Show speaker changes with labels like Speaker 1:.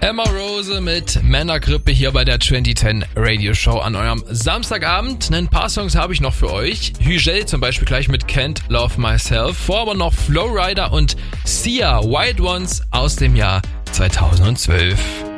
Speaker 1: Emma Rose mit Männergrippe hier bei der 2010 Radio Show an eurem Samstagabend. Ein paar Songs habe ich noch für euch. Hügel zum Beispiel gleich mit Can't Love Myself. Vor aber noch Flowrider und Sia, Wild Ones aus dem Jahr 2012.